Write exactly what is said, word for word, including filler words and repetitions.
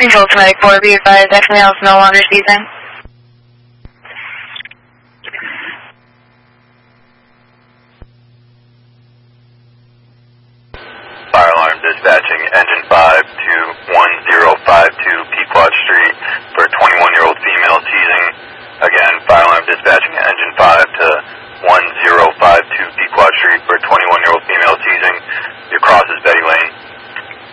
Control to Medic four, be advised, F M L is no longer seizing. Fire alarm dispatching, engine five.